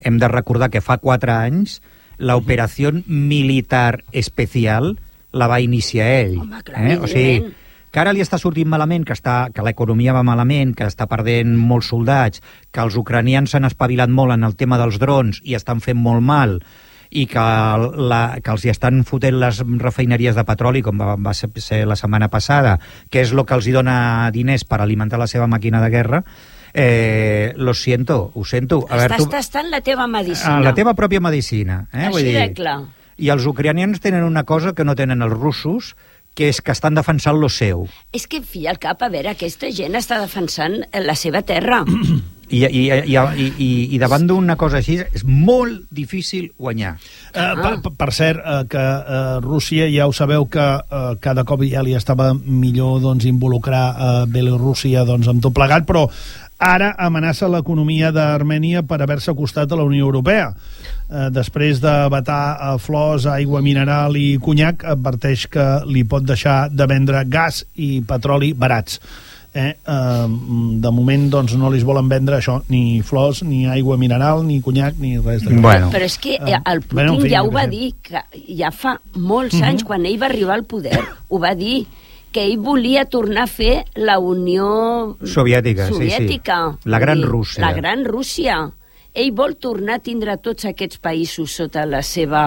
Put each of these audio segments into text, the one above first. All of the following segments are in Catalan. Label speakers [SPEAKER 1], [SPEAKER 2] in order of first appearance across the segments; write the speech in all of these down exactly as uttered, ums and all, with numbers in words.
[SPEAKER 1] hem de recordar que fa quatre anys l'operació militar especial la va iniciar ell.
[SPEAKER 2] Home, clar, eh? O sigui,
[SPEAKER 1] que ara li està sortint malament, que, està, que l'economia va malament, que està perdent molts soldats, que els ucranians s'han espavilat molt en el tema dels drons i estan fent molt mal, i que, la, que els hi estan fotent les refineries de petroli, com va, va ser la setmana passada, que és el que els hi dona diners per alimentar la seva màquina de guerra, eh, lo siento, ho sento.
[SPEAKER 2] A Estàs veure, tu, tastant la teva medicina.
[SPEAKER 1] La teva pròpia medicina. Eh?
[SPEAKER 2] Així
[SPEAKER 1] Vull dir,
[SPEAKER 2] de clar.
[SPEAKER 1] I els ucranians tenen una cosa que no tenen els russos, que és que estan defensant lo seu.
[SPEAKER 2] És que, fi al cap, a veure, aquesta gent està defensant la seva terra.
[SPEAKER 1] I, i, i, i, i davant d'una cosa així és molt difícil guanyar.
[SPEAKER 3] Uh, per, per cert, uh, que uh, Rússia, ja ho sabeu que uh, cada cop ja li estava millor doncs, involucrar uh, Bielorússia doncs, amb tot plegat, però ara amenaça l'economia d'Armènia per haver-se acostat a la Unió Europea. Eh, després de vetar uh, flors, aigua mineral i conyac, adverteix que li pot deixar de vendre gas i petroli barats. Eh, eh, de moment doncs, no li volen vendre això, ni flors, ni aigua mineral, ni conyac, ni res de
[SPEAKER 1] bueno.
[SPEAKER 2] Però és que el Putin bueno, en fi, ja ho va dir, que ja fa molts uh-huh. anys, quan ell va arribar al poder, ho va dir, que ell volia tornar a fer la Unió
[SPEAKER 1] Soviètica,
[SPEAKER 2] Soviètica.
[SPEAKER 1] Sí, sí. La Gran Rússia.
[SPEAKER 2] La Gran Rússia. Ell vol tornar a tindre tots aquests països sota la seva...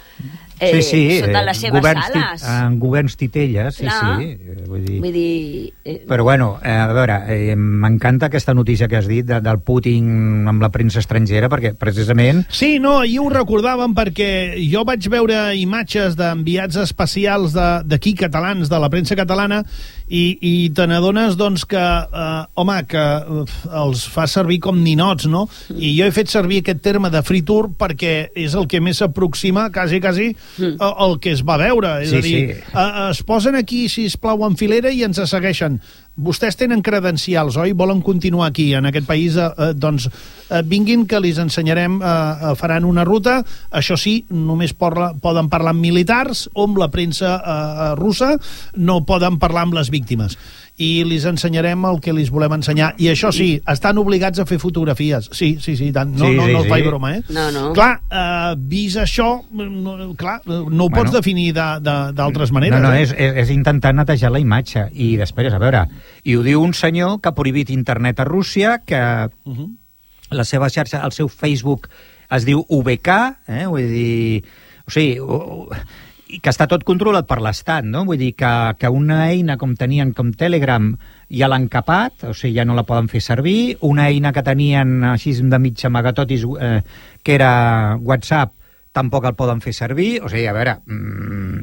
[SPEAKER 2] Eh,
[SPEAKER 1] sí, sí,
[SPEAKER 2] sota les seves
[SPEAKER 1] governs
[SPEAKER 2] ales.
[SPEAKER 1] En governs titelles, sí,
[SPEAKER 2] Clar.
[SPEAKER 1] sí. Vull dir...
[SPEAKER 2] Vull dir eh...
[SPEAKER 1] Però bueno, eh, a veure, eh, m'encanta aquesta notícia que has dit de, del Putin amb la premsa estrangera, perquè precisament...
[SPEAKER 3] Sí, no, i ho recordàvem perquè jo vaig veure imatges d'enviats especials d'aquí, catalans, de la premsa catalana, i, i te n'adones, doncs, que, eh, home, que eh, els fa servir com ninots, no? I jo he fet servir aquest terme de free tour perquè és el que més s'aproxima, quasi, quasi, Mm. el que es va veure, és
[SPEAKER 1] sí,
[SPEAKER 3] a dir,
[SPEAKER 1] sí.
[SPEAKER 3] es posen aquí, sisplau, en filera i ens segueixen. Vostès tenen credencials, oi? Volen continuar aquí, en aquest país, eh, doncs eh, vinguin que els ensenyarem, eh, faran una ruta, això sí, només parla, poden parlar amb militars o amb la premsa eh, russa, no poden parlar amb les víctimes. I els ensenyarem el que els volem ensenyar. I això sí, estan obligats a fer fotografies. Sí, sí, sí, tant. No,
[SPEAKER 1] sí,
[SPEAKER 3] no,
[SPEAKER 1] sí,
[SPEAKER 3] no us
[SPEAKER 1] sí.
[SPEAKER 3] faig broma, eh?
[SPEAKER 2] No, no.
[SPEAKER 3] Clar, eh, vist això, no, clar, no ho bueno, pots definir d'altres maneres.
[SPEAKER 1] No, no,
[SPEAKER 3] eh?
[SPEAKER 1] és, és, és intentar netejar la imatge. I després, a veure, i ho diu un senyor que ha prohibit internet a Rússia, que uh-huh. la seva xarxa, el seu Facebook es diu U B K, eh? Vull dir... O sigui... O, i que està tot controlat per l'Estat, no? Vull dir que, que una eina com tenien com Telegram ja l'han capat, o sigui, ja no la poden fer servir, una eina que tenien així de mig amagatotis, eh, que era WhatsApp, tampoc el poden fer servir, o sigui, a veure... Mm,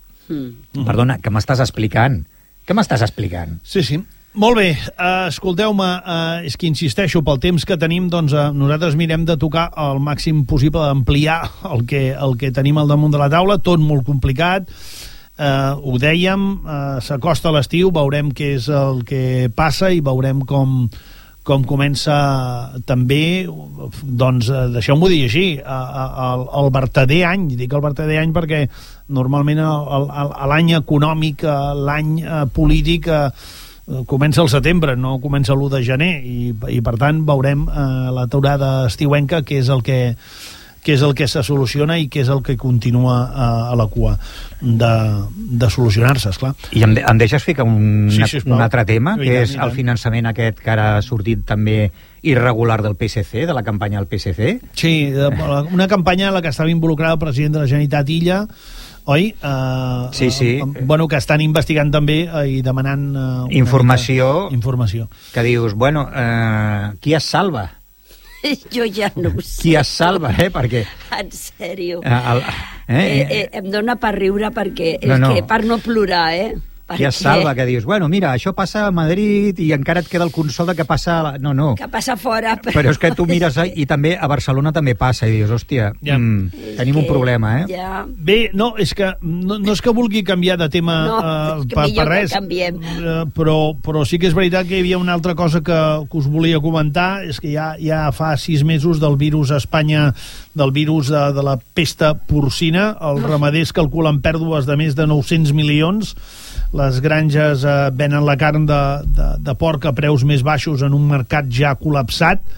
[SPEAKER 1] mm. Perdona, què m'estàs explicant? Què m'estàs explicant?
[SPEAKER 3] Sí, sí. Molt bé, uh, escolteu-me, uh, és que insisteixo, pel temps que tenim, doncs uh, nosaltres mirem de tocar el màxim possible, d'ampliar el que, el que tenim al damunt de la taula, tot molt complicat, uh, ho dèiem, uh, s'acosta l'estiu, veurem què és el que passa i veurem com, com comença també, doncs, uh, deixeu-m'ho dir així, uh, el, el vertader any, dic el vertader any perquè normalment l'any econòmic, l'any uh, polític... Uh, comença al setembre, no comença l'u de gener i, i per tant veurem eh, la aturada estiuenca, que és el que que és el que se soluciona i que és el que continua a, a la cua de, de solucionar-se, esclar.
[SPEAKER 1] I em, de, em deixes ficar un,
[SPEAKER 3] sí,
[SPEAKER 1] sí, un altre tema,
[SPEAKER 3] I
[SPEAKER 1] que
[SPEAKER 3] tant,
[SPEAKER 1] és el finançament aquest que ara ha sortit també irregular del P S C, de la campanya del P S C?
[SPEAKER 3] Sí, una campanya en la que estava involucrada el president de la Generalitat Illa, oi? Uh,
[SPEAKER 1] sí, sí.
[SPEAKER 3] Uh, bueno, que estan investigant també uh, i demanant... Uh,
[SPEAKER 1] informació,
[SPEAKER 3] mica, informació.
[SPEAKER 1] Que dius, bueno, uh, qui es salva?
[SPEAKER 2] Jo ja no ho sé.
[SPEAKER 1] Qui es salva, eh? Perquè...
[SPEAKER 2] En sèrio.
[SPEAKER 1] Uh, el, eh,
[SPEAKER 2] eh, eh, em dóna per riure perquè...
[SPEAKER 1] No,
[SPEAKER 2] és
[SPEAKER 1] no.
[SPEAKER 2] que per no plorar, eh?
[SPEAKER 1] Qui es salva, que dius, bueno, mira, això passa a Madrid i encara et queda el consol de que passa... A la... No, no.
[SPEAKER 2] Que passa fora. Però...
[SPEAKER 1] però és que tu mires, i també a Barcelona també passa, i dius, hòstia, ja. mm, tenim que... un problema, eh?
[SPEAKER 2] Ja.
[SPEAKER 3] Bé, no, és que no, no és que vulgui canviar de tema
[SPEAKER 2] no,
[SPEAKER 3] uh,
[SPEAKER 2] per
[SPEAKER 3] pa, pa res,
[SPEAKER 2] uh,
[SPEAKER 3] però, però sí que és veritat que hi havia una altra cosa que, que us volia comentar, és que ja, ja fa sis mesos del virus a Espanya, del virus de, de la pesta porcina, els ramaders calculen pèrdues de més de nou-cents milions, les granges eh, venen la carn de, de, de porc a preus més baixos en un mercat ja col·lapsat.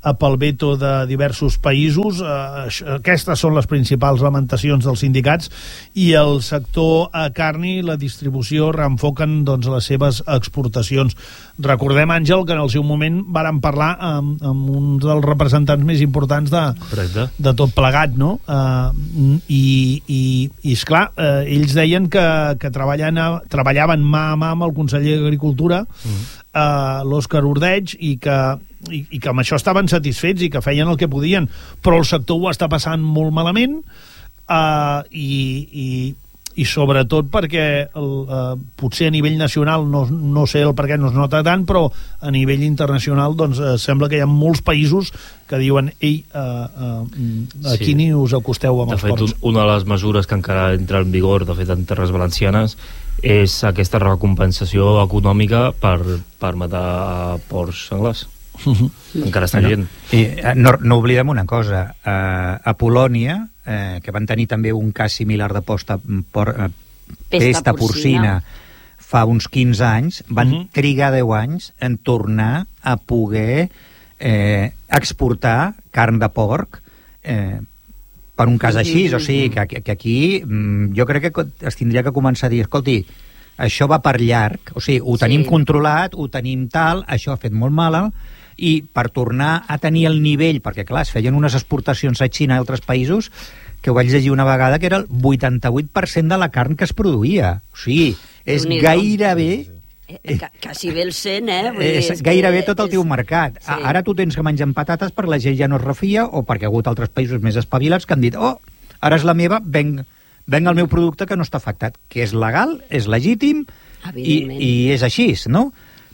[SPEAKER 3] pel veto de diversos països. Aquestes són les principals lamentacions dels sindicats, i el sector carni, la distribució, reenfoquen doncs, les seves exportacions. Recordem, Àngel, que en el seu moment vàrem parlar amb, amb un dels representants més importants de, de tot plegat, no? Uh, i, i, i esclar, uh, ells deien que, que treballen a, treballaven mà a mà amb el conseller d'Agricultura, mm. uh, l'Òscar Ordeig, i que I, i que amb això estaven satisfets i que feien el que podien, però el sector ho està passant molt malament, uh, i, i, i sobretot perquè el, uh, potser a nivell nacional no, no sé el per què no es nota tant, però a nivell internacional doncs, uh, sembla que hi ha molts països que diuen ei, uh, uh, aquí sí. Ni us acosteu amb
[SPEAKER 4] de
[SPEAKER 3] els
[SPEAKER 4] fet,
[SPEAKER 3] porcs.
[SPEAKER 4] Un, una de les mesures que encara entra en vigor, de fet en Terres Valencianes, és aquesta recompensació econòmica per, per matar porcs senglars. Uh-huh. Encara està gent.
[SPEAKER 1] I, no, no oblidem una cosa, uh, a Polònia, uh, que van tenir també un cas similar de posta, por, uh, pesta, pesta porcina, porcina fa uns quinze anys, van uh-huh. trigar deu anys en tornar a poder eh, exportar carn de porc eh, per un cas així, o sigui que, que aquí jo crec que es tindria que començar a dir, escolti, això va per llarg, o sigui, ho tenim sí. controlat, ho tenim tal, això ha fet molt mal, i per tornar a tenir el nivell, perquè clar, es feien unes exportacions a Xina i altres països que ho vaig llegir una vegada que era el vuitanta-vuit per cent de la carn que es produïa. O sigui, és gairebé...
[SPEAKER 2] Eh, quasi bé el cent, eh? Vull
[SPEAKER 1] és,
[SPEAKER 2] és
[SPEAKER 1] gairebé
[SPEAKER 2] que,
[SPEAKER 1] tot el teu és... mercat. Sí. Ara tu tens que menjar patates perquè la gent ja no es refia, o perquè ha hagut altres països més espavilats que han dit, oh, ara és la meva, venc, venc el meu producte que no està afectat, que és legal, és legítim, i, i és així, no?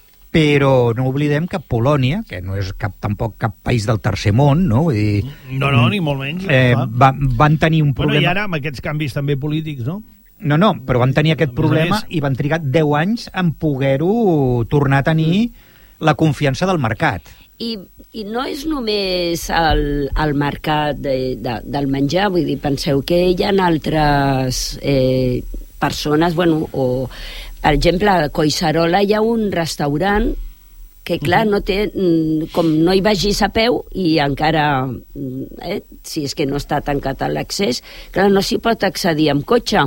[SPEAKER 1] Però no oblidem que Polònia, que no és cap, tampoc cap país del tercer món, no? Vull dir,
[SPEAKER 3] no, no, ni molt menys.
[SPEAKER 1] Eh, va, van tenir un problema...
[SPEAKER 3] Bueno, i ara amb aquests canvis també polítics, no?
[SPEAKER 1] No, no, però van tenir aquest problema i van trigar deu anys en poder-ho tornar a tenir la confiança del mercat.
[SPEAKER 2] I, i no és només el, el mercat de, de, del menjar, vull dir, penseu que hi ha altres eh, persones, bueno, o... Per exemple, a Collserola hi ha un restaurant que, clar, no té, com no hi vagis a peu i encara, eh, si és que no està tancat a l'accés, clar, no s'hi pot accedir amb cotxe.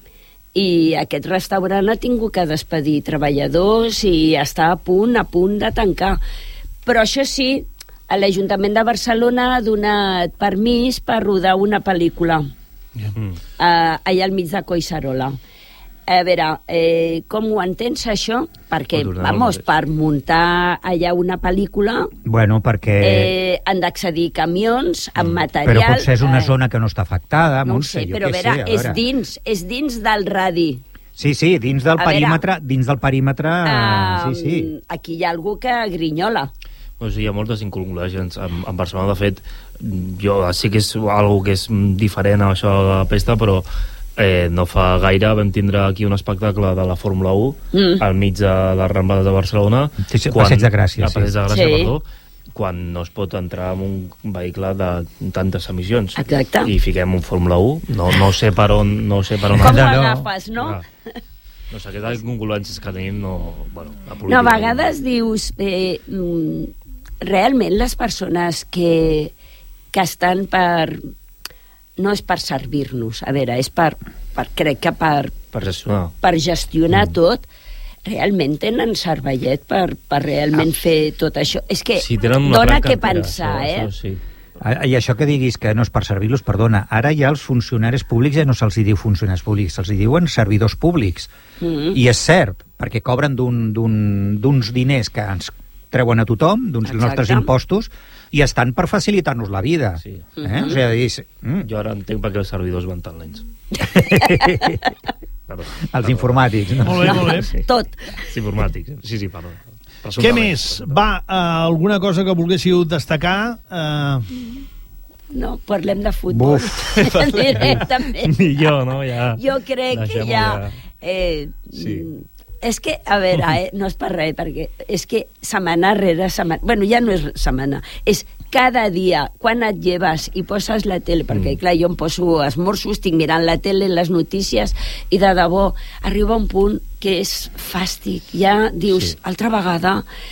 [SPEAKER 2] I aquest restaurant ha tingut que despedir treballadors i està a punt, a punt de tancar. Però això sí, l'Ajuntament de Barcelona ha donat permís per rodar una pel·lícula yeah. eh, allà al mig de Collserola. A veure, eh, com ho entens, això? Perquè, vamos, per muntar allà una pel·lícula...
[SPEAKER 1] Bueno, perquè...
[SPEAKER 2] Eh, han d'accedir camions amb material...
[SPEAKER 1] Però potser és una
[SPEAKER 2] eh,
[SPEAKER 1] zona que no està afectada,
[SPEAKER 2] no
[SPEAKER 1] Montse,
[SPEAKER 2] sé,
[SPEAKER 1] jo
[SPEAKER 2] però
[SPEAKER 1] què
[SPEAKER 2] a veure,
[SPEAKER 1] sé, a
[SPEAKER 2] és
[SPEAKER 1] veure.
[SPEAKER 2] dins, és dins del radi.
[SPEAKER 1] Sí, sí, dins del
[SPEAKER 2] a
[SPEAKER 1] perímetre,
[SPEAKER 2] veure,
[SPEAKER 1] dins del perímetre, uh, sí, sí.
[SPEAKER 2] Aquí hi ha algú que grinyola.
[SPEAKER 4] Pues hi ha moltes incongruències. En, en Barcelona, de fet, jo sí que és algo que és diferent a això de la pesta, però... Eh, no fa gaire vam tindre aquí un espectacle de la Fórmula u mm. al mig de les Rambles de Barcelona,
[SPEAKER 1] sí, sí, quan, Passeig de Gràcia,
[SPEAKER 4] sí. Passeig de Gràcia,
[SPEAKER 2] sí.
[SPEAKER 4] perdó, quan no es pot entrar en un vehicle de tantes emissions.
[SPEAKER 2] Exacte.
[SPEAKER 4] I fiquem un Fórmula u, no, no sé per on no sé per on
[SPEAKER 2] com l'agafes, no?
[SPEAKER 4] Ah. No sé, aquestes incongruències que tenim no... Bueno,
[SPEAKER 2] no, a vegades no... dius eh, realment les persones que, que estan per... no és per servir-nos, a veure, és per, per crec que per,
[SPEAKER 4] per gestionar,
[SPEAKER 2] per gestionar mm. tot, realment tenen cervellet per, per realment ah. fer tot això. És que
[SPEAKER 4] sí,
[SPEAKER 2] dona què pensar, això, eh? Això,
[SPEAKER 4] sí.
[SPEAKER 1] I això que diguis que no és per servir-los, perdona, ara ja els funcionaris públics ja no se'ls diu funcionaris públics, se'ls diuen servidors públics. Mm. I és cert, perquè cobren d'uns un, d'uns diners que ens treuen a tothom, d'uns nostres impostos, i estan per facilitar-nos la vida. Sí. Eh? Mm-hmm. O sigui, dir, mm.
[SPEAKER 4] Jo ara entenc per què els servidors van tan lents.
[SPEAKER 1] Perdó, els perdó. Informàtics. No?
[SPEAKER 3] Molt bé, molt bé.
[SPEAKER 2] Sí. Tot.
[SPEAKER 4] Els informàtics, sí, sí, perdó.
[SPEAKER 3] Què més? Va, uh, alguna cosa que volguéssiu destacar? Uh...
[SPEAKER 2] No, parlem de futbol. Directament.
[SPEAKER 4] Millor, no? Ja,
[SPEAKER 2] jo crec que ja... ja... Eh, sí. És que, a veure, eh, no és per res, perquè és que setmana rere setmana... Bueno, ja no és setmana, és cada dia, quan et lleves i poses la tele, perquè, mm. clar, jo em poso esmorços, estic mirant la tele, les notícies, i de debò arriba un punt que és fàstic. Ja dius, sí. altra vegada,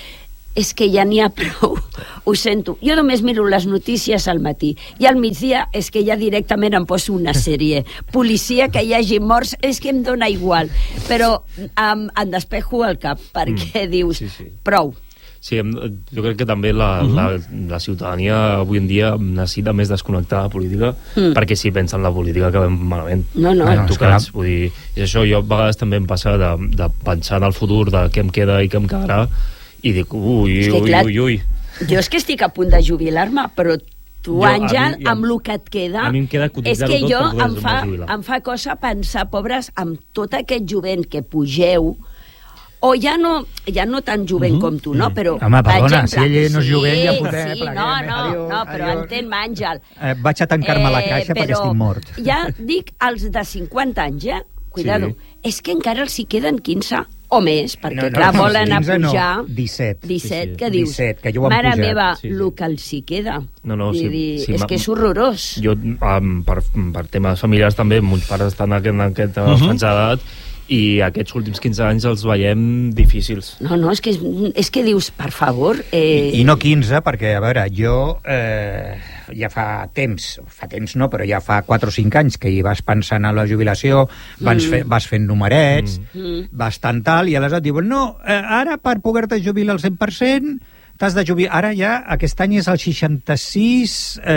[SPEAKER 2] és que ja n'hi ha prou, ho sento. Jo només miro les notícies al matí i al migdia és que ja directament em poso una sèrie. Policia, que hi hagi morts, és que em dóna igual. Però em, em despejo el cap perquè mm. dius, sí, sí. prou.
[SPEAKER 4] Sí, jo crec que també la, uh-huh. la, la ciutadania avui en dia necessita més desconnectar la política, mm. perquè si pensa en la política acabem malament.
[SPEAKER 2] No, no.
[SPEAKER 4] no tocats, vull dir, i això jo a vegades també em passa de, de pensar en el futur, de què em queda i què em quedarà, i dic, ui, ui, ui,
[SPEAKER 2] clar,
[SPEAKER 4] ui, ui.
[SPEAKER 2] Jo és que estic a punt de jubilar-me, però tu, jo, Àngel, mi, amb el que et queda...
[SPEAKER 4] A mi em queda cotitzar-ho tot
[SPEAKER 2] jo
[SPEAKER 4] per
[SPEAKER 2] em fa, em fa cosa pensar, pobres, amb tot aquest jovent que pugeu, o ja no, ja no tan jovent uh-huh. com tu, no? Però,
[SPEAKER 1] home, perdona,
[SPEAKER 2] exemple,
[SPEAKER 1] si ell no és jovent,
[SPEAKER 2] sí,
[SPEAKER 1] ja podem...
[SPEAKER 2] Sí,
[SPEAKER 1] pleguem,
[SPEAKER 2] no, no,
[SPEAKER 1] adiós,
[SPEAKER 2] no, però
[SPEAKER 1] adiós.
[SPEAKER 2] entén-me, Àngel.
[SPEAKER 1] Eh, vaig a tancar-me eh, la caixa
[SPEAKER 2] però,
[SPEAKER 1] perquè estic mort.
[SPEAKER 2] Ja dic, els de cinquanta anys, ja, cuidado,
[SPEAKER 4] sí.
[SPEAKER 2] és que encara els hi queden quinze o més, perquè,
[SPEAKER 1] no, no,
[SPEAKER 2] clar,
[SPEAKER 1] no,
[SPEAKER 2] volen
[SPEAKER 1] quinze
[SPEAKER 2] a pujar...
[SPEAKER 1] No, disset.
[SPEAKER 2] disset,
[SPEAKER 1] sí, sí.
[SPEAKER 2] que dius?
[SPEAKER 1] disset, que jo ho han
[SPEAKER 2] Mare
[SPEAKER 1] pujat.
[SPEAKER 2] meva,
[SPEAKER 4] sí, sí.
[SPEAKER 2] el que els hi queda.
[SPEAKER 4] No, no, sí,
[SPEAKER 2] dir,
[SPEAKER 4] sí,
[SPEAKER 2] és que és horrorós.
[SPEAKER 4] Jo, um, per, per temes familiars també, molts pares estan en aquest, en aquest uh-huh. franja d'edat, i aquests últims quinze anys els veiem difícils.
[SPEAKER 2] No, no, és que, és que dius, per favor... Eh...
[SPEAKER 1] I, I no quinze, perquè, a veure, jo eh, ja fa temps, fa temps no, però ja fa quatre o cinc anys que hi vas pensant en la jubilació, vas, mm. fe, vas fent numerets, mm. vas tant tal, i aleshores et diuen, no, eh, ara per poder-te jubilar al cent per cent t'has de jubilar... Ara ja, aquest any és el seixanta-sis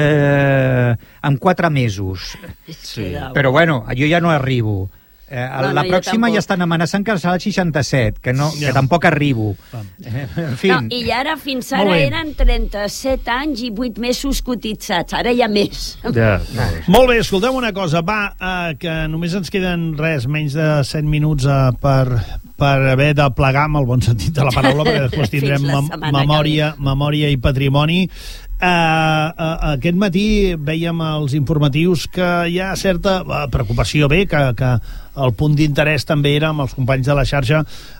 [SPEAKER 1] eh, en quatre mesos.
[SPEAKER 2] Sí.
[SPEAKER 1] Però bueno, jo ja no arribo. Eh, no, la no, pròxima ja estan amenaçant que serà el seixanta-set, que, no, ja. que tampoc arribo. Eh, en fi.
[SPEAKER 2] No, i ara fins ara eren trenta-set anys i vuit mesos cotitzats. Ara hi ha més.
[SPEAKER 4] Ja, no.
[SPEAKER 3] Molt bé, escolteu una cosa. Va, eh, que només ens queden res, menys de set minuts eh, per, per haver de plegar, amb el bon sentit de la paraula, perquè després tindrem mem memòria, memòria i patrimoni. Uh, uh, aquest matí veiem als informatius que hi ha certa uh, preocupació, bé, que, que el punt d'interès també era amb els companys de la xarxa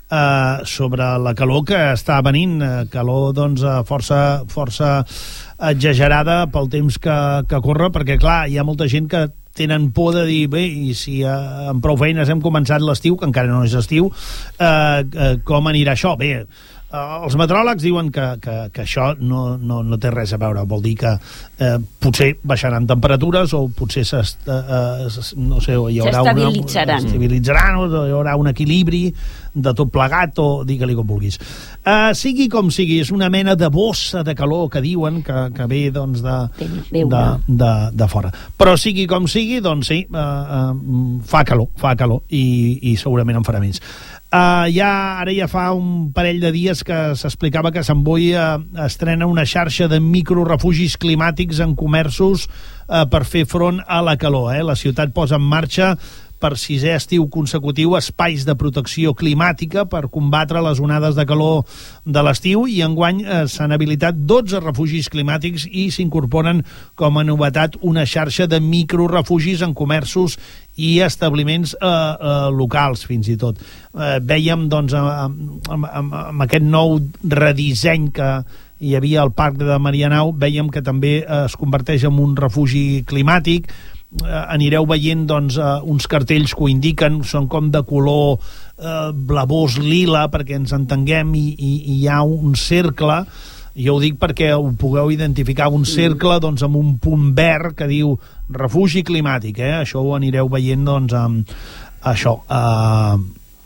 [SPEAKER 3] uh, sobre la calor que està venint, uh, calor doncs uh, força, força exagerada pel temps que, que corre, perquè clar, hi ha molta gent que tenen por de dir, bé, i si eh, amb prou feines hem començat l'estiu, que encara no és estiu, eh, eh, com anirà això? Bé, Uh, els meteoròlegs diuen que, que, que això no, no, no té res a veure. Vol dir que eh, potser baixaran temperatures o potser uh, uh, no sé, hi haurà
[SPEAKER 2] s'estabilitzaran.
[SPEAKER 3] Una, estabilitzaran o hi haurà un equilibri de tot plegat, o digue-li com vulguis. Uh, sigui com sigui, és una mena de bossa de calor que diuen que, que ve doncs, de, de, de, de fora. Però sigui com sigui, doncs sí, uh, uh, fa calor, fa calor i, i segurament en farà més. Uh, ja, ara ja fa un parell de dies que s'explicava que Sant Boi uh, estrena una xarxa de microrefugis climàtics en comerços uh, per fer front a la calor. Eh? La ciutat posa en marxa per sisè estiu consecutiu espais de protecció climàtica per combatre les onades de calor de l'estiu, i enguany eh, s'han habilitat dotze refugis climàtics i s'incorporen com a novetat una xarxa de microrefugis en comerços i establiments eh, eh, locals, fins i tot. Eh, vèiem, doncs, amb, amb, amb, amb aquest nou redisseny que hi havia al Parc de Marianao, vèiem que també eh, es converteix en un refugi climàtic. Eh, anireu veient doncs, eh, uns cartells que ho indiquen, són com de color eh, blavós lila, perquè ens entenguem, i, i, i hi ha un cercle. Jo ho dic perquè ho pugueu identificar, un cercle doncs, amb un punt verd que diu refugi climàtic. Eh? Això ho anireu veient doncs, amb això, eh,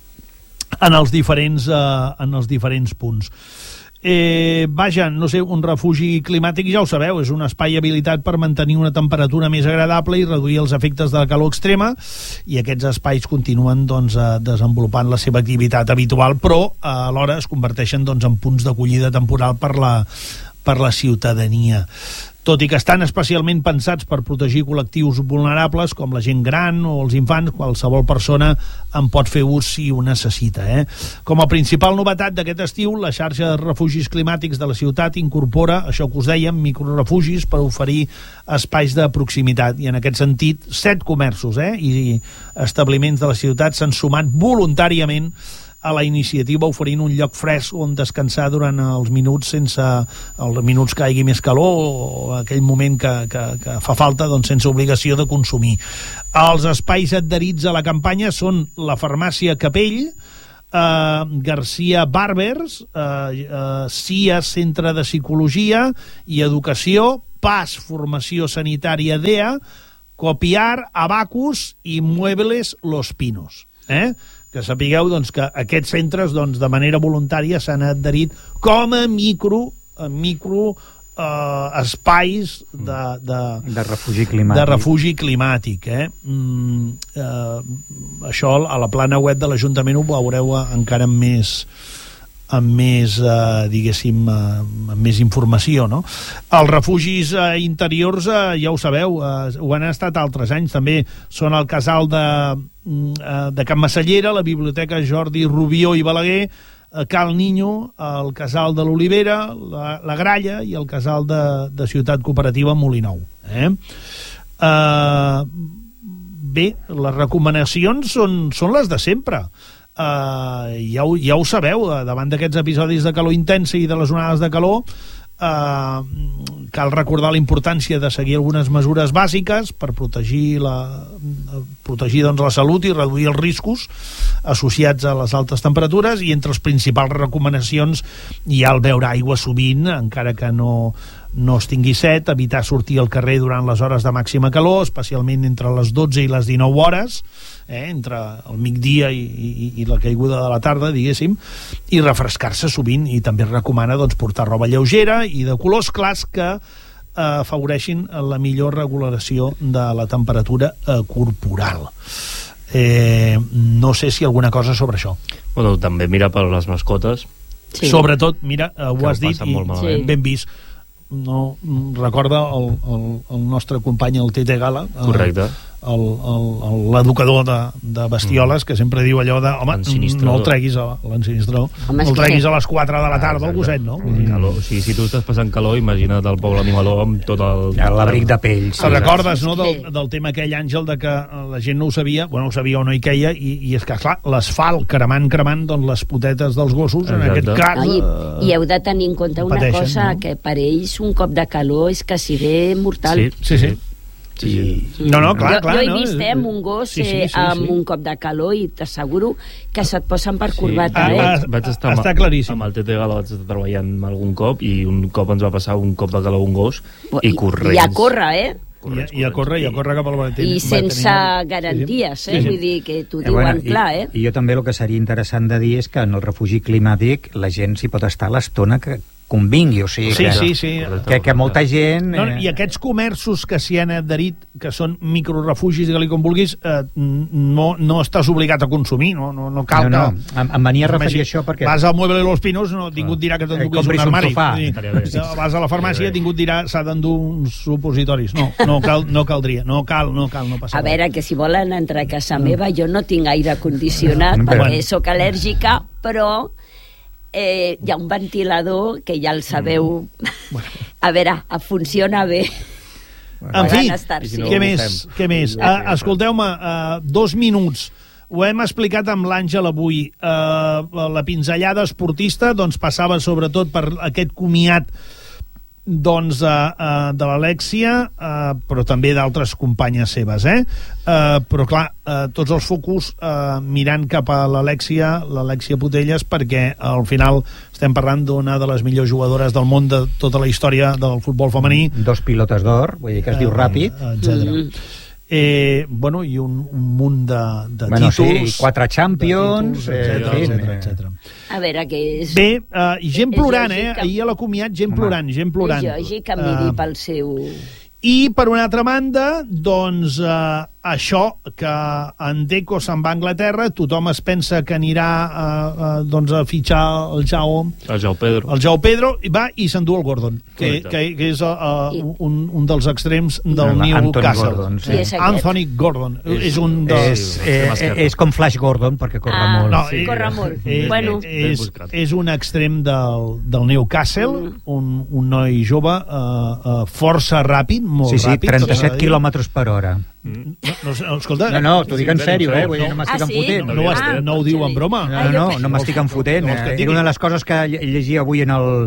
[SPEAKER 3] en, els diferents, eh, en els diferents punts. Eh, vaja, no sé, un refugi climàtic, ja ho sabeu, és un espai habilitat per mantenir una temperatura més agradable i reduir els efectes de la calor extrema, i aquests espais continuen doncs, desenvolupant la seva activitat habitual, però alhora es converteixen doncs, en punts d'acollida temporal per la, per la ciutadania. Tot i que estan especialment pensats per protegir col·lectius vulnerables com la gent gran o els infants, qualsevol persona en pot fer ús si ho necessita. Eh? Com a principal novetat d'aquest estiu, la xarxa de refugis climàtics de la ciutat incorpora, això que us dèiem, microrefugis per oferir espais de proximitat. I en aquest sentit, set comerços eh, i establiments de la ciutat s'han sumat voluntàriament a la iniciativa, oferint un lloc fresc on descansar durant els minuts sense els minuts que hi hagi més calor o aquell moment que, que, que fa falta, doncs sense obligació de consumir. Els espais adherits a la campanya són la farmàcia Capell, Uh, Garcia Barbers, uh, uh, C I A, Centre de Psicologia i Educació, P A S, Formació Sanitària D E A, Copiar, Abacus i Muebles Los Pinos. Eh? Que sapigueu doncs, que aquests centres doncs, de manera voluntària s'han adherit com a micro, a micro eh, espais de, de,
[SPEAKER 1] de refugi climàtic.
[SPEAKER 3] De refugi climàtic eh? Mm, eh, això a la plana web de l'Ajuntament ho veureu encara amb més amb més, eh, diguéssim, eh, amb més informació, no? Els refugis eh, interiors, eh, ja ho sabeu, eh, ho han estat altres anys, també són el casal de, eh, de Can Massallera, la Biblioteca Jordi Rubió i Balaguer, eh, Cal Niño, el casal de l'Olivera, la, la Gralla i el casal de, de Ciutat Cooperativa Molinou. Eh? Eh, bé, les recomanacions són, són les de sempre. Uh, ja, ho, ja ho sabeu, uh, davant d'aquests episodis de calor intensa i de les onades de calor, uh, cal recordar la importància de seguir algunes mesures bàsiques per protegir la, protegir doncs, la salut i reduir els riscos associats a les altes temperatures, i entre les principals recomanacions hi ha el beure aigua sovint, encara que no, no es tingui set, evitar sortir al carrer durant les hores de màxima calor, especialment entre les dotze i les dinou hores, Eh, entre el migdia i, i, i la caiguda de la tarda, diguéssim, i refrescar-se sovint, i també es recomana doncs, portar roba lleugera i de colors clars que eh, afavoreixin la millor regulació de la temperatura eh, corporal. Eh, no sé si alguna cosa sobre això.
[SPEAKER 4] Bueno, també mira per les mascotes.
[SPEAKER 2] Sí.
[SPEAKER 3] Sobretot, mira, eh, ho
[SPEAKER 4] Que
[SPEAKER 3] has
[SPEAKER 4] ho
[SPEAKER 3] dit
[SPEAKER 4] passen
[SPEAKER 3] i
[SPEAKER 4] molt malament.
[SPEAKER 3] ben vist. No, recorda el, el, el nostre company, el Tete Gala, el,
[SPEAKER 4] Correcte.
[SPEAKER 3] el, el, el, l'educador de, de bestioles, mm. que sempre diu allò de home, no el treguis a l'ensinistrador, no el treguis a les quatre de la tarda ah, al gosset, no?
[SPEAKER 4] Mm. Calor. O sigui, si tu estàs passant calor, imagina't el poble animaló amb tot el...
[SPEAKER 1] L'abric de pells.
[SPEAKER 3] Te'n recordes, no, del, del tema aquell, Àngel, de que la gent no ho sabia, bueno, ho sabia o no hi queia, i, i és que, clar, l'asfalt cremant, cremant, doncs les potetes dels gossos, en
[SPEAKER 4] Exacte.
[SPEAKER 3] aquest cas...
[SPEAKER 2] No, i, I heu de tenir en compte una
[SPEAKER 3] pateixen,
[SPEAKER 2] cosa,
[SPEAKER 3] no?
[SPEAKER 2] que per ells un cop de calor és quasi bé mortal.
[SPEAKER 3] Sí, sí, sí.
[SPEAKER 4] Sí, sí.
[SPEAKER 3] No, no, clar,
[SPEAKER 2] jo,
[SPEAKER 3] clar.
[SPEAKER 2] jo he
[SPEAKER 3] no?
[SPEAKER 2] vist eh, amb un gos
[SPEAKER 3] sí, sí, sí,
[SPEAKER 2] eh, amb
[SPEAKER 3] sí.
[SPEAKER 2] un cop de calor i t'asseguro que se't posen per corbata.
[SPEAKER 3] Ah,
[SPEAKER 2] eh?
[SPEAKER 3] ah,
[SPEAKER 4] vaig estar
[SPEAKER 3] està
[SPEAKER 4] amb,
[SPEAKER 3] claríssim.
[SPEAKER 4] amb el Tete Gala vaig estar treballant algun cop, i un cop ens va passar un cop de calor un gos i corrents.
[SPEAKER 2] I a córrer, eh?
[SPEAKER 4] Corrents,
[SPEAKER 3] I, I a córrer, i a córrer cap al Valentín.
[SPEAKER 2] I sense garanties, eh?
[SPEAKER 3] Sí, sí.
[SPEAKER 2] Vull dir que t'ho
[SPEAKER 1] Eh,
[SPEAKER 2] diuen
[SPEAKER 1] bueno,
[SPEAKER 2] clar, eh?
[SPEAKER 1] I, I jo també el que seria interessant de dir és que en el refugi climàtic la gent s'hi pot estar l'estona que convingui, o sigui
[SPEAKER 3] Sí,
[SPEAKER 1] que,
[SPEAKER 3] sí, sí.
[SPEAKER 1] que, que molta gent...
[SPEAKER 3] No,
[SPEAKER 1] eh,
[SPEAKER 3] I aquests comerços que s'hi han adherit, que són microrefugis, digue-li com vulguis, eh, no, no estàs obligat a consumir, no, no, no cal
[SPEAKER 1] no, no,
[SPEAKER 3] que...
[SPEAKER 1] em, em venia a referir a això perquè...
[SPEAKER 3] Vas al Mueble de los Pinos, no, ningú et dirà que t'enduguis
[SPEAKER 1] Eh, compris
[SPEAKER 3] un
[SPEAKER 1] un
[SPEAKER 3] armari.
[SPEAKER 1] sofà.
[SPEAKER 3] Vull dir, vas a la farmàcia, ningú et dirà s'ha d'endur uns supositoris. No, no, cal, no caldria, no cal, no cal, no passa
[SPEAKER 2] A veure, que si volen entrar a casa meva, jo no tinc aire condicionat
[SPEAKER 1] Mm.
[SPEAKER 2] perquè
[SPEAKER 1] Bueno.
[SPEAKER 2] sóc al·lèrgica, però eh, hi ha un ventilador que ja el sabeu. A veure, funciona bé.
[SPEAKER 3] En fi,
[SPEAKER 2] Poden estar, sí.
[SPEAKER 3] què més? Què més? Uh, Escolteu-me, uh, dos minuts. Ho hem explicat amb l'Àngel avui. Uh, la pinzellada esportista doncs, passava sobretot per aquest comiat doncs, uh, uh, de l'Alèxia, uh, però també d'altres companyes seves, eh? Uh, però clar, uh, tots els focus uh, mirant cap a l'Alèxia, l'Alèxia Putelles, perquè al final estem parlant d'una de les millors jugadores del món de tota la història del futbol femení.
[SPEAKER 1] Dos pilotes d'or, vull dir que es diu ràpid.
[SPEAKER 3] Uh, etcètera. Mm. Eh, bueno, i un, un munt de, de
[SPEAKER 1] bueno,
[SPEAKER 3] títols,
[SPEAKER 1] sí, quatre Champions,
[SPEAKER 3] etcètera,
[SPEAKER 1] eh,
[SPEAKER 3] etcètera,
[SPEAKER 1] eh,
[SPEAKER 3] etcètera.
[SPEAKER 2] A veure, que és...
[SPEAKER 3] Bé, uh, i gent
[SPEAKER 2] És
[SPEAKER 3] plorant, eh?
[SPEAKER 2] lògic que-
[SPEAKER 3] Ahir a la comiat, gent
[SPEAKER 1] Home.
[SPEAKER 3] plorant, gent plorant.
[SPEAKER 2] És lògic que miri
[SPEAKER 3] Eh,
[SPEAKER 2] pel seu...
[SPEAKER 3] I, per una altra banda, doncs, eh, això, que en Deco se'n va a Anglaterra, tothom es pensa que anirà eh, eh, doncs, a fitxar el Jao,
[SPEAKER 4] El Joao Pedro.
[SPEAKER 3] el Jao Pedro, i va i s'endú el Gordon, que,
[SPEAKER 4] Correcte.
[SPEAKER 3] que, que és uh, un, un dels extrems del
[SPEAKER 1] Anthony
[SPEAKER 3] Newcastle.
[SPEAKER 1] Gordon, sí.
[SPEAKER 2] Qui és aquest?
[SPEAKER 3] Anthony Gordon. És, és un
[SPEAKER 1] és,
[SPEAKER 3] dels...
[SPEAKER 1] eh, eh, és com Flash Gordon, perquè corre
[SPEAKER 2] Ah,
[SPEAKER 1] molt.
[SPEAKER 3] No,
[SPEAKER 2] sí,
[SPEAKER 3] eh,
[SPEAKER 2] corre molt.
[SPEAKER 3] Eh,
[SPEAKER 2] Bueno.
[SPEAKER 3] eh, és,
[SPEAKER 4] Ben buscat.
[SPEAKER 3] és un extrem del, del Newcastle,
[SPEAKER 2] Mm.
[SPEAKER 3] un, un noi jove, uh, uh, força ràpid, molt
[SPEAKER 1] Sí, sí,
[SPEAKER 3] ràpid.
[SPEAKER 1] trenta-set
[SPEAKER 3] s'ha de dir.
[SPEAKER 1] quilòmetres per hora.
[SPEAKER 3] No, no, no, escolta,
[SPEAKER 1] No, no, t'ho dic en sèrio, eh? Vull dir, no
[SPEAKER 2] Ah,
[SPEAKER 1] m'estic
[SPEAKER 2] sí?
[SPEAKER 1] enfotent.
[SPEAKER 3] no, no, ho
[SPEAKER 2] Ah,
[SPEAKER 3] est- no ho diu en broma.
[SPEAKER 1] No, no, no, no m'estic enfotent.
[SPEAKER 3] No vols que et digui?
[SPEAKER 1] Era una de les coses que lle- llegia avui en el,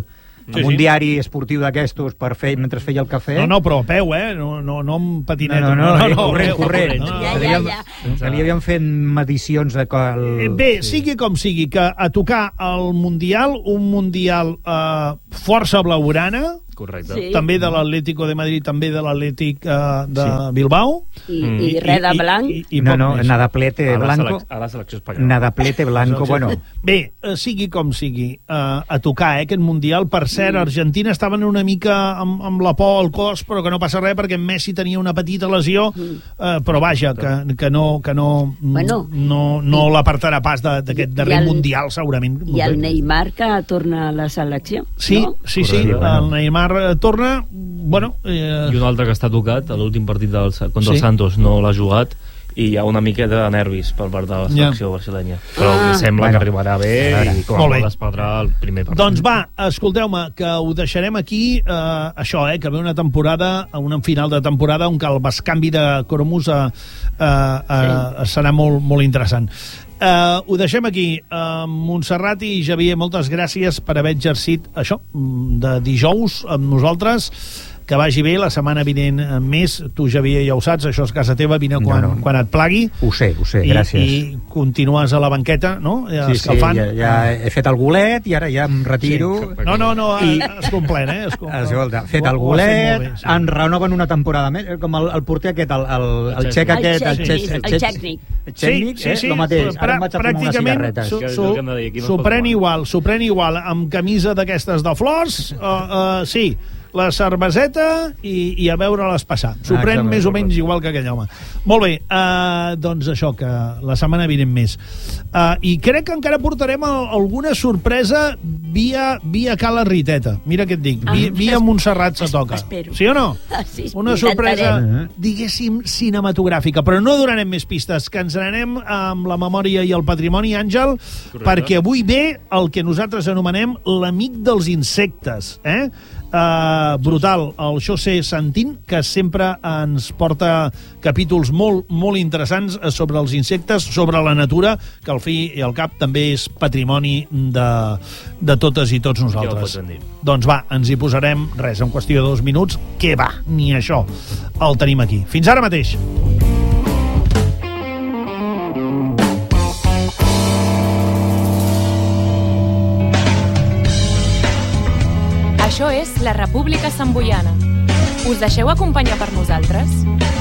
[SPEAKER 1] amb sí, un sí. diari esportiu d'aquestos per fer mentre feia el cafè.
[SPEAKER 3] No, no, però a peu, eh? No, no, no amb patinet.
[SPEAKER 1] No, no, no, no, no corrent, corrent.
[SPEAKER 2] No, no, ja, ja, ja.
[SPEAKER 1] Que li havien fet medicions de qual...
[SPEAKER 3] Bé, sí. sigui com sigui, que a tocar el Mundial, un Mundial eh, força blaugrana,
[SPEAKER 4] correcte.
[SPEAKER 2] Sí.
[SPEAKER 3] També de l'Atlético de Madrid, també de l'Atlètic uh, de sí. Bilbao.
[SPEAKER 2] I, mm. i res de blanc. I, i, i
[SPEAKER 1] no, no, nadaplete blanco.
[SPEAKER 4] A la selecció espanyola.
[SPEAKER 1] Nadaplete blanco, bueno.
[SPEAKER 3] Bé, uh, sigui com sigui, uh, a tocar, eh, aquest Mundial. Per cert, mm. Argentina estaven una mica amb, amb la por al cos, però que no passa res, perquè Messi tenia una petita lesió, uh, però vaja, que, que no, que no,
[SPEAKER 2] bueno,
[SPEAKER 3] no, no l'apartarà pas d'aquest darrer el, Mundial, segurament.
[SPEAKER 2] I el Neymar, que torna a la selecció.
[SPEAKER 3] Sí,
[SPEAKER 2] no?
[SPEAKER 3] sí, sí, el Neymar torna, bueno... Eh...
[SPEAKER 4] I un altre que està tocat, a l'últim partit del, contra
[SPEAKER 3] sí.
[SPEAKER 4] el Santos no l'ha jugat, i hi ha una miqueta de nervis per part de la selecció yeah. brasileña. Però ah. sembla bueno. que arribarà bé i com a molt es perdrà el primer partit.
[SPEAKER 3] Doncs va, escolteu-me, que ho deixarem aquí, eh, això, eh, que ve una temporada, una final de temporada on el bescanvi de cromos eh, eh, eh, sí. serà molt, molt interessant. Uh, ho deixem aquí. Uh, Montserrat i Javier, moltes gràcies per haver exercit això de dijous amb nosaltres. Que vagi bé, la setmana vinent més. Tu, Javier, ja ho saps, això és casa teva, vine quan, no, no. quan et plagui.
[SPEAKER 1] Ho sé, ho sé,
[SPEAKER 3] I,
[SPEAKER 1] gràcies.
[SPEAKER 3] I continues a la banqueta, no? Ja
[SPEAKER 1] sí,
[SPEAKER 3] escalfant.
[SPEAKER 1] sí, ja, ja he fet el golet i ara ja em retiro.
[SPEAKER 3] Sí. No, no, no, I... es complent, eh? Es complent.
[SPEAKER 1] Escolta, fet el golet, bé, sí. en renoven una temporada més, com el, el porter aquest, el, el, el, el xec aquest, el xec,
[SPEAKER 2] el xècnic.
[SPEAKER 1] El tècnic, sí, sí, sí. eh? El mateix. Ara em vaig a fumar unes cigarretes.
[SPEAKER 3] S'ho pren igual, s'ho pren igual, amb camisa d'aquestes de flors, uh, uh, sí, la cerveseta i, i a veure-les passar. S'ho ah, pren més o menys igual que aquell home. Molt bé, uh, doncs això, que la setmana vinent més. Uh, I crec que encara portarem a, alguna sorpresa via, via Cala Riteta. Mira què et dic, ah, via, via Montserrat se toca.
[SPEAKER 2] Espero.
[SPEAKER 3] Sí o no?
[SPEAKER 2] Ah, sí,
[SPEAKER 3] una sorpresa, diguéssim, cinematogràfica. Però no donarem més pistes, que ens n'anem amb la memòria i el patrimoni, Àngel, correcte. Perquè avui ve el que nosaltres anomenem l'amic dels insectes, eh? Uh, brutal, el José Santín, que sempre ens porta capítols molt, molt interessants sobre els insectes, sobre la natura, que al fi i al cap també és patrimoni de, de totes i tots nosaltres.
[SPEAKER 4] Ja
[SPEAKER 3] doncs va, ens hi posarem, res, en qüestió de dos minuts, què va, ni això el tenim aquí. Fins ara mateix.
[SPEAKER 5] Això és la República Samboiana. Us deixeu acompanyar per nosaltres?